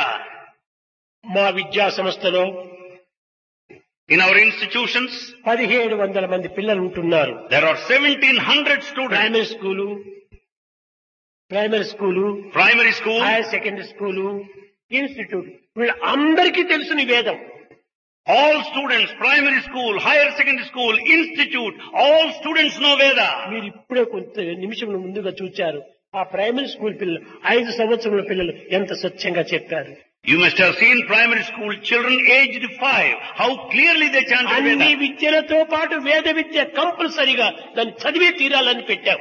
మా విద్యా సంస్థలో In our institutions, 1700 మంది పిల్లలు ఉంటున్నారు. there are 1700 students. Primary school, Primary school, higher secondary school, institute, వీళ్ళందరికీ తెలుసు నీ వేదం. all students, primary school, higher secondary school, institute, all students know Veda. మీరు ఇప్పుడే కొంత నిమిషం ముందుగా చూచారు ఆ ప్రైమరీ స్కూల్ పిల్లలు 5 సంవత్సరముల పిల్లలు ఎంత స్వచ్ఛంగా చెప్పారు. You must have seen primary school children aged 5, how clearly they chanted అన్ని Veda. విద్యలతో పాటు వేద విద్య కంపల్సరీగా దాన్ని చదివే తీరాలని పెట్టాం.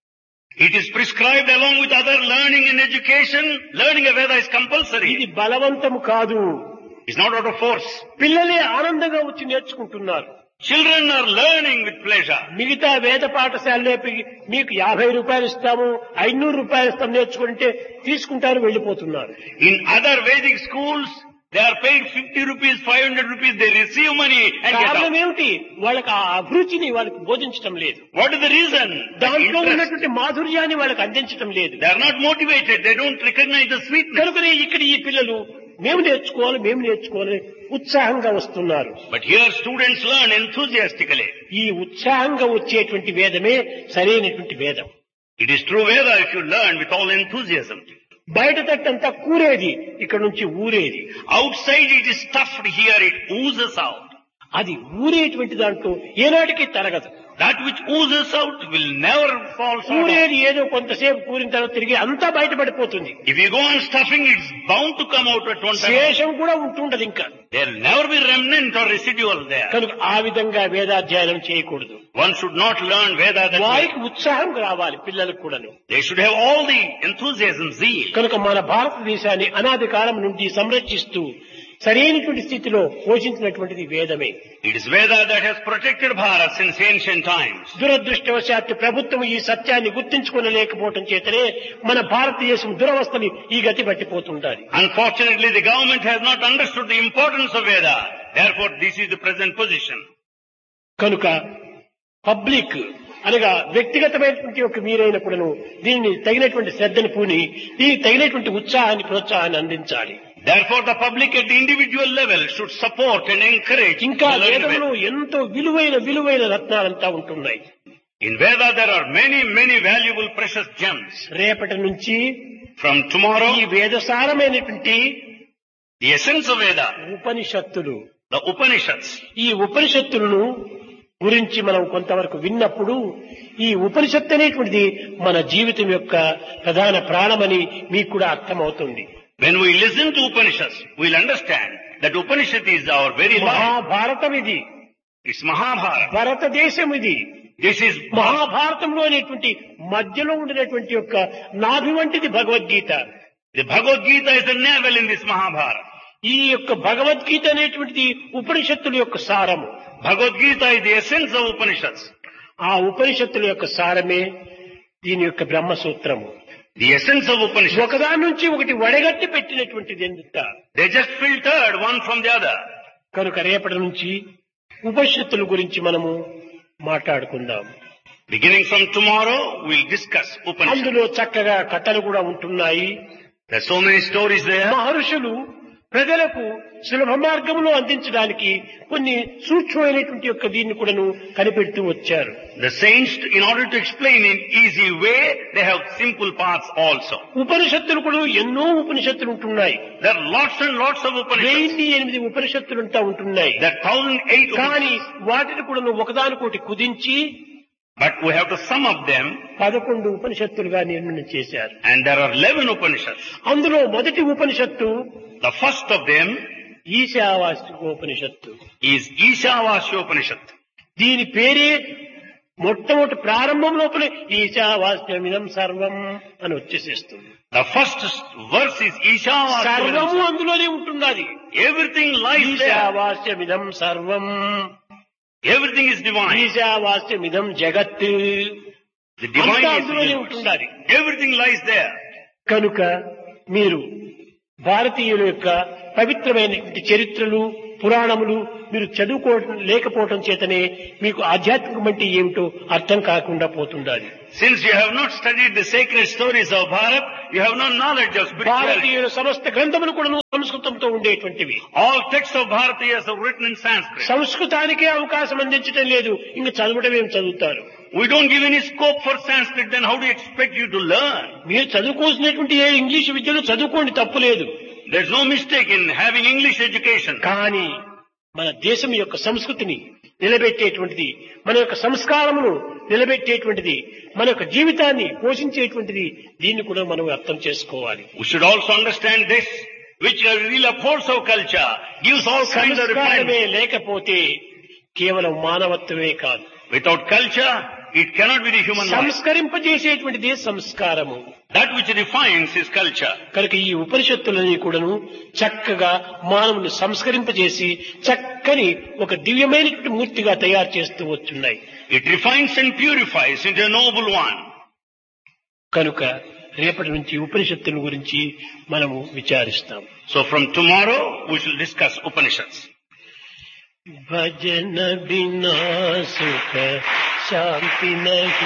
It is prescribed along with other learning and education. Learning a Veda is ఇది compulsory. బలవంతము కాదు. It's not out of force. పిల్లలే ఆనందంగా వచ్చి నేర్చుకుంటున్నారు. Children are learning with pleasure. మిగతా వేద పాఠశాలలో మీకు 50 రూపాయలు ఇస్తాము, 500 రూపాయలు ఇస్తాం నేర్చుకుంటే తీసుకుంటారు, వెళ్లిపోతున్నారు. In other Vedic schools, they are paid 50 rupees, 500 rupees, they receive money and get కారణం out. ఏమిటి? వాళ్ళకి ఆ అభిరుచిని వాళ్ళకి బోధించడం లేదు. What is the reason? The దాంట్లో interest. ఉన్నటువంటి మాధుర్యాన్ని వాళ్ళకి అందించడం లేదు. They are not motivated, they don't recognize the sweetness. కనుకనే ఇక్కడ ఈ పిల్లలు మేము నేర్చుకోవాలి ఉత్సాహంగా వస్తున్నారు. But here students learn enthusiastically. ఈ ఉత్సాహంగా వచ్చేటువంటి వేదమే సరైనటువంటి వేదం. It is true Veda if you learn with all enthusiasm. బయట తట్టంతా కూరేది, ఇక్కడ నుంచి ఊరేది. Outside it is stuffed, here it oozes out. అది ఊరేటువంటి దాంట్లో ఏనాటికి తరగదు. That which oozes out will never fall short. కూరేది ఏదో కొంతసేపు కూరిన తర్వాత తిరిగి అంతా బయటపడిపోతుంది. If you go on stuffing, it's bound to come out at one time. శేషం కూడా ఉంటుండదు ఇంకా. There will never be remnant or residual there. కనుక ఆ విధంగా వేదాధ్యయనం చేయకూడదు. One should not learn Veda that way. వారికి ఉత్సాహం రావాలి పిల్లలకు కూడాను. They should have all the enthusiasm, zeal. కనుక మన భారతదేశాన్ని అనాది కాలం నుండి సంరక్షిస్తూ సరైనటువంటి స్థితిలో పోషించినటువంటిది వేదమే. It is Veda that has protected Bharat since ancient times. దురదృష్టవశాత్తు ప్రభుత్వం ఈ సత్యాన్ని గుర్తించుకోలేకపోవటం చేతనే మన భారతదేశం దురవస్థని ఈ గతి పట్టిపోతుంటారు. Unfortunately, the government has not understood the importance of Veda. Therefore, this is the present position. కనుక పబ్లిక్ అనగా వ్యక్తిగతమైనటువంటి ఒక మీరైనప్పుడును దీన్ని తగినటువంటి శ్రద్ధను పూని దీనికి తగినటువంటి ఉత్సాహాన్ని ప్రోత్సాహాన్ని అందించాలి. Therefore, the public at the individual level should support and encourage. ఇంకా the learning of వేదంలో Veda. ఎంతో విలువైన రత్నాలంతా ఉంటున్నాయి. In Veda, there are many valuable precious gems. రేపటి నుంచి From tomorrow, ఈ వేదసారమైనటువంటి the essence of Veda, ఉపనిషత్తులు, the Upanishads. ఈ ఉపనిషత్తులను గురించి మనం కొంతవరకు విన్నప్పుడు ఈ ఉపనిషత్తు అనేటువంటిది మన జీవితం యొక్క ప్రధాన ప్రాణమని మీకు కూడా అర్థమవుతుంది. When we listen to Upanishads, we'll understand that Upanishad is our very life. Mahabharatam ఇది, It's Mahabharata. భారతదేశం ఇది. This is మహాభారతంలో అనేటువంటి మధ్యలో ఉండినటువంటి యొక్క నాభి వంటిది Bhagavad Gita. the Bhagavad Gita is the navel in this Mahabharata. ఈ యొక్క భగవద్గీత అనేటువంటిది ఉపనిషత్తుల యొక్క సారము. Bhagavad Gita is the essence of Upanishads. ఆ ఉపనిషత్తుల యొక్క సారమే దీని యొక్క బ్రహ్మసూత్రము. The essence of Upanishads. ఒకదాని నుంచి ఒకటి వడగట్టి పెట్టినటువంటిది ఎంత. They just filtered one from the other. కనుక రేపటి నుంచి ఉపనిషత్తుల గురించి మనము మాట్లాడుకుందాం. Beginning from tomorrow, we'll discuss Upanishads. అందులో చక్కగా కథలు కూడా ఉంటున్నాయి. There's so many stories there. మహర్షులు ప్రజలకు సులభ మార్గంలో అందించడానికి కొన్ని సూక్ష్మమైనటువంటి యొక్క దీన్ని కూడాను కనిపెడుతూ వచ్చారు. The saints, in order to explain in easy way, they have simple paths also. ఉపనిషత్తులు కూడా ఎన్నో ఉపనిషత్తులు ఉంటున్నాయి. There are lots and lots of Upanishads. 1008 ఉపనిషత్తులుంటా ఉంటున్నాయి. There are 1008 కానీ Upanishads. వాటిని కూడా ఒకదానికోటి కుదించి But we have to sum up them, 11 ఉపనిషత్తులుగా నిర్ణయం చేశారు. and there are 11 Upanishads. అందులో మొదటి ఉపనిషత్తు The first of them ఈశావాస్యోపనిషత్తు. is Ishavasyopanishad. దీని పేరే మొట్టమొదటి ప్రారంభం లోపలే ఈశావాస్యమిదం సర్వం అని వచ్చేసేస్తుంది. The first verse is సర్వము Ishavasyopanishad. అందులోనే ఉంటున్నది. Everything lies there. ఈశావాస్యమిదం సర్వం, Everything is divine. ఈశావాస్యమిదం జగత్, The divine అంతా is అందులోనే universe. ఉంటున్నది. Everything lies there. కనుక మీరు భారతీయుల యొక్క పవిత్రమైనటువంటి చరిత్రలు పురాణములు మీరు చదువుకోవడం లేకపోవడం చేతనే మీకు ఆధ్యాత్మికం అంటే ఏమిటో అర్థం కాకుండా పోతుండాలి. Since you have not studied the sacred stories of Bharat, you have no knowledge of spirituality. భారతీయుల సమస్త గ్రంథములు కూడా సంస్కృతంతో ఉండేటువంటివి. All texts of Bharatiyas are written in Sanskrit. సంస్కృతానికే అవకాశం అందించడం లేదు, ఇంక చదవడం ఏం చదువుతారు? We don't give any scope for Sanskrit, then how do you expect you to learn? మీరు చదువుకోవాల్సినటువంటి ఏ ఇంగ్లీష్ విద్యలో చదువుకోండి, తప్పులేదు. There's no mistake in having English education. కానీ మన దేశం యొక్క సంస్కృతిని నిలబెట్టేటువంటిది, మన యొక్క సంస్కారమును నిలబెట్టేటువంటిది, మన యొక్క జీవితాన్ని పోషించేటువంటిది, దీన్ని కూడా మనం అర్థం చేసుకోవాలి. We should also understand this, which really upholds our culture, gives all kinds of సంస్కారమే refinement. లేకపోతే కేవలం మానవత్వమే కాదు. Without culture, it cannot be the human life. సంస్కరింపజేసేటువంటిదే సంస్కారము. That which refines is culture. కనుక ఈ ఉపనిషత్తులని కూడాను చక్కగా మానవుని సంస్కరింపజేసి చక్కని ఒక దివ్యమైనటువంటి మూర్తిగా తయారు చేస్తూ వచ్చున్నాయి. It refines and purifies into a noble one. కనుక రేపటి నుంచి ఉపనిషత్తుల గురించి మనము విచారిస్తాం. So from tomorrow, we shall discuss Upanishads. భజన బినా సుఖ శాంతి నహి